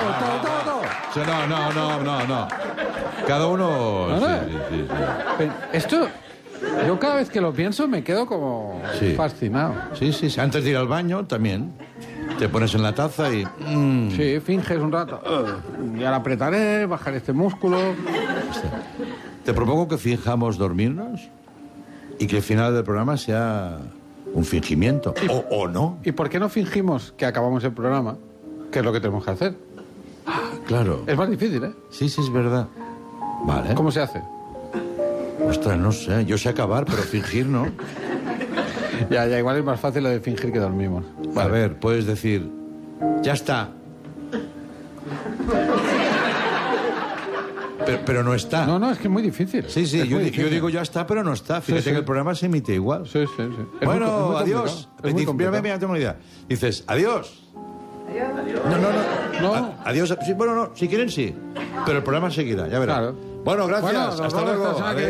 todo. Sí, no. Cada uno... No, no. Sí. Esto, yo cada vez que lo pienso me quedo como fascinado. Sí. Antes de ir al baño también. Te pones en la taza y... Sí, finges un rato. Y ahora apretaré, bajaré este músculo. Te propongo que fijamos dormirnos y que el final del programa sea un fingimiento. O no. ¿Y por qué no fingimos que acabamos el programa? Que es lo que tenemos que hacer. Claro. Es más difícil, ¿eh? Sí, es verdad. Vale. ¿Cómo se hace? Ostras, no sé. Yo sé acabar, pero fingir no. Ya, igual es más fácil lo de fingir que dormimos. Vale. A ver, puedes decir... Ya está. Pero no está. No, es que es muy difícil. Sí, yo digo ya está, pero no está. Fíjate que el programa se emite igual. Sí. Bueno, adiós. Mira, tengo una idea. Dices, adiós. No. Adiós. Sí, bueno, no. Si quieren, sí. Pero el programa seguirá, ya verás. Claro. Bueno, gracias. Hasta luego.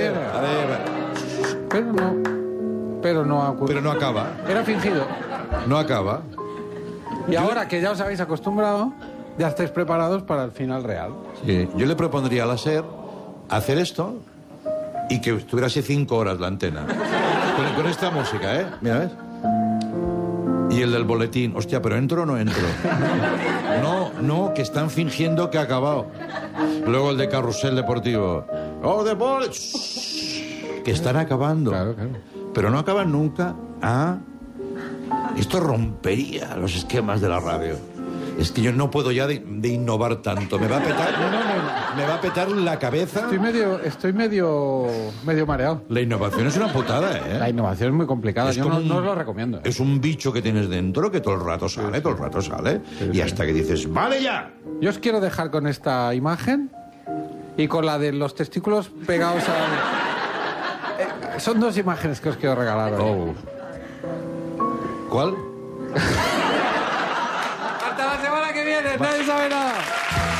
Pero no ha ocurrido. Pero no acaba. Era fingido. No acaba. Y ahora que ya os habéis acostumbrado, ya estáis preparados para el final real. Sí. Yo le propondría a la SER hacer esto y que estuviera así 5 horas la antena. Con esta música, ¿eh? Mira, ¿ves? Y el del boletín. Hostia, ¿pero entro o no entro? No, que están fingiendo que ha acabado. Luego el de carrusel deportivo. ¡Oh, deportes! Que están acabando. Claro. Pero no acaban nunca. Esto rompería los esquemas de la radio. Es que yo no puedo ya de innovar tanto. Me va a petar. Me va a petar la cabeza. Estoy medio mareado. La innovación es una putada, ¿eh? La innovación es muy complicada. Yo no os lo recomiendo. Es un bicho que tienes dentro que todo el rato sale. Y hasta que dices, ¡vale ya! Yo os quiero dejar con esta imagen y con la de los testículos pegados a... son 2 imágenes que os quiero regalar hoy. ¿Cuál? ¡Hasta la semana que viene! ¡Nadie sabe nada!